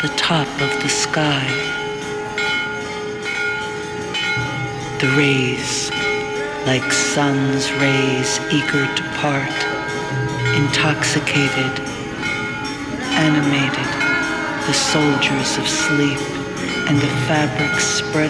the top of the sky. The rays, like sun's rays eager to part, intoxicated, animated, the soldiers of sleep, and the fabric spread